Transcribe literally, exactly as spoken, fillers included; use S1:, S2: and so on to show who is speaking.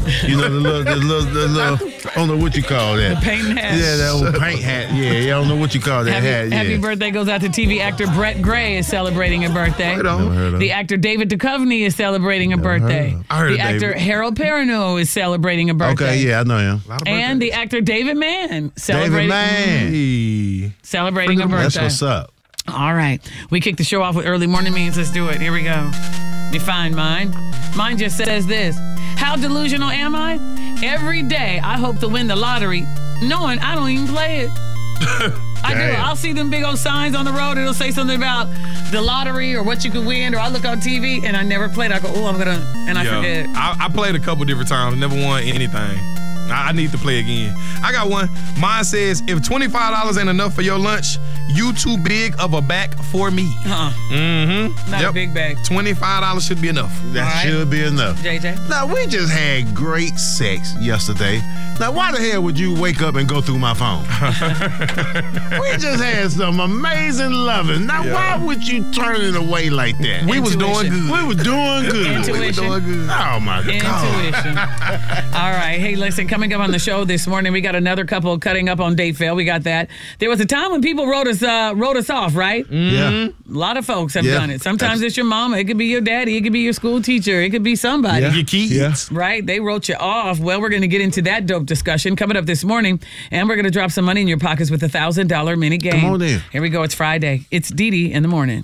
S1: You know, the little, the little, the little, I don't know what you call that.
S2: The paint hat.
S1: Yeah, that old paint hat. Yeah, yeah, I don't know what you call that
S2: happy,
S1: hat. Yeah.
S2: Happy birthday goes out to T V actor Brett Gray is celebrating a birthday.
S1: Right on. Never heard of
S2: The actor David Duchovny is celebrating a
S1: Never
S2: birthday.
S1: heard of. I heard
S2: the
S1: of
S2: actor
S1: David.
S2: Harold Perrineau is celebrating a birthday.
S1: Okay, yeah, I know him.
S2: And the actor David Mann celebrating,
S1: David Mann. Hey.
S2: celebrating a birthday.
S1: That's what's up.
S2: All right. We kick the show off with early morning memes. Let's do it. Here we go. Let me find mine. Mine just says this. How delusional am I? Every day I hope to win the lottery, knowing I don't even play it. I do. I'll see them big old signs on the road. It'll say something about the lottery or what you could win, or I look on T V and I never played. I go, oh, I'm going to, and I
S3: yeah.
S2: forget.
S3: I, I played a couple different times. Never won anything. I need to play again. I got one. Mine says, if twenty-five dollars ain't enough for your lunch, you too big of a back for me.
S2: Uh-uh.
S3: Mm-hmm.
S2: Not
S3: yep.
S2: a big bag.
S3: twenty-five dollars should be enough.
S1: That
S2: right.
S1: should be enough.
S2: J J?
S1: Now, we just had great sex yesterday. Now, why the hell would you wake up and go through my phone? We just had some amazing loving. Now,
S3: Yeah.
S1: why would you turn it away like that?
S3: We was doing
S2: Intuition.
S3: good.
S1: We were doing good.
S2: Intuition.
S1: We were doing good. Oh, my God.
S2: Intuition. All right. Hey, listen, coming up on the show this morning, we got another couple cutting up on date fail. We got that. There was a time when people wrote us uh, wrote us off, right?
S1: Yeah.
S2: A lot of folks have
S1: Yeah.
S2: done it. Sometimes it's your mama. It could be your daddy. It could be your school teacher. It could be somebody.
S1: Yeah.
S3: Your kids.
S1: Yeah.
S2: Right? They wrote you off. Well, we're going to get into that dope discussion coming up this morning, and we're going to drop some money in your pockets with a one thousand dollars mini game.
S1: Come on in.
S2: Here we go. It's Friday. It's Dee Dee in the morning.